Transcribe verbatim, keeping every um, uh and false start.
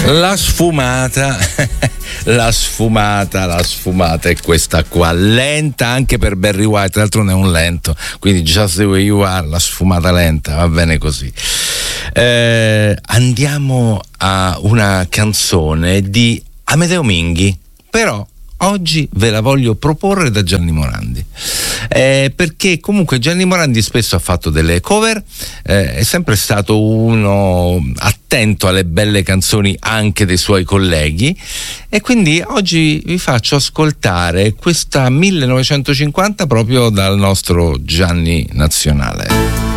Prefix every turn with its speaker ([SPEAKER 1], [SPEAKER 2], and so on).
[SPEAKER 1] La sfumata, la sfumata, la sfumata è questa qua, lenta anche per Barry White, tra l'altro non è un lento, quindi Just the Way You Are, la sfumata lenta, va bene così. Eh, andiamo a una canzone di Amedeo Minghi, però oggi ve la voglio proporre da Gianni Morandi, eh, perché comunque Gianni Morandi spesso ha fatto delle cover, eh, è sempre stato uno attento alle belle canzoni anche dei suoi colleghi, e quindi oggi vi faccio ascoltare questa millenovecentocinquanta proprio dal nostro Gianni nazionale.